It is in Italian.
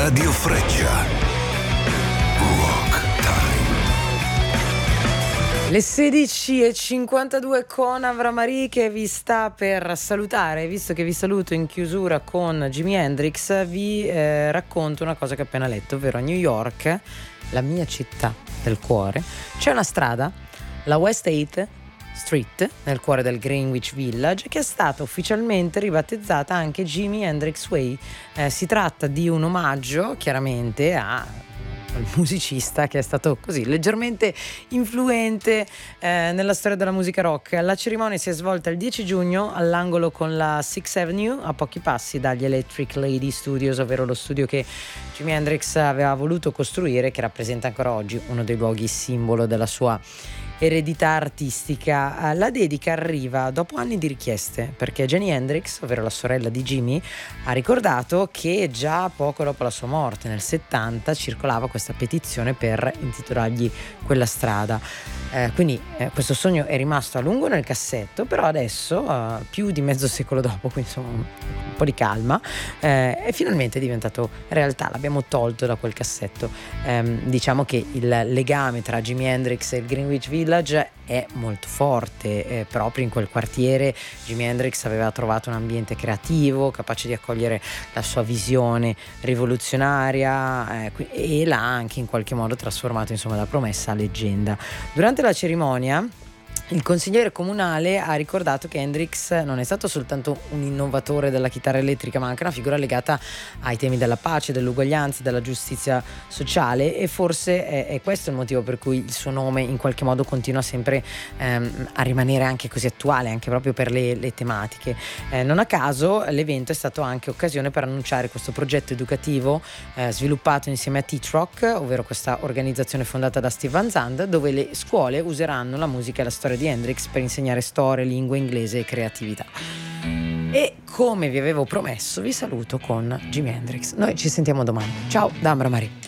Radio Freccia. Rock Time. Le 16:52 con Avramari che vi sta per salutare. Visto che vi saluto in chiusura con Jimi Hendrix, vi racconto una cosa che ho appena letto, ovvero a New York, la mia città del cuore, c'è una strada, la West 8th Street, nel cuore del Greenwich Village, che è stata ufficialmente ribattezzata anche Jimi Hendrix Way. Si tratta di un omaggio chiaramente al musicista che è stato così leggermente influente nella storia della musica rock. La cerimonia si è svolta il 10 giugno all'angolo con la Sixth Avenue, a pochi passi dagli Electric Lady Studios, ovvero lo studio che Jimi Hendrix aveva voluto costruire, che rappresenta ancora oggi uno dei luoghi simbolo della sua eredità artistica. La dedica arriva dopo anni di richieste, perché Jimi Hendrix, ovvero la sorella di Jimmy, ha ricordato che già poco dopo la sua morte, nel 70, circolava questa petizione per intitolargli quella strada. Quindi questo sogno è rimasto a lungo nel cassetto, però adesso, più di mezzo secolo dopo, quindi insomma un po' di calma, è finalmente diventato realtà. L'abbiamo tolto da quel cassetto. Diciamo che il legame tra Jimi Hendrix e il Greenwich Village è molto forte, proprio in quel quartiere Jimi Hendrix aveva trovato un ambiente creativo capace di accogliere la sua visione rivoluzionaria, e l'ha anche in qualche modo trasformato, insomma, da promessa a leggenda. Durante la cerimonia il consigliere comunale ha ricordato che Hendrix non è stato soltanto un innovatore della chitarra elettrica, ma anche una figura legata ai temi della pace, dell'uguaglianza, della giustizia sociale, e forse è questo il motivo per cui il suo nome in qualche modo continua sempre a rimanere anche così attuale, anche proprio per le tematiche. Non a caso l'evento è stato anche occasione per annunciare questo progetto educativo sviluppato insieme a Teach Rock, ovvero questa organizzazione fondata da Steve Van Zandt, dove le scuole useranno la musica e la storia di Hendrix per insegnare storia, lingua inglese e creatività. E come vi avevo promesso, vi saluto con Jimi Hendrix. Noi ci sentiamo domani. Ciao da Ambra Marie.